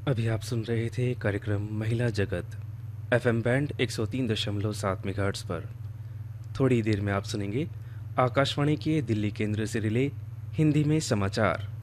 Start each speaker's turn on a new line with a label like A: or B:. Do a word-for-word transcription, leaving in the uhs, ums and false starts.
A: अभी आप सुन रहे थे कार्यक्रम महिला जगत एफएम बैंड एक सौ तीन दशमलव सात मेगाहर्ट्ज़ पर। थोड़ी देर में आप सुनेंगे आकाशवाणी के दिल्ली केंद्र से रिले हिंदी में समाचार।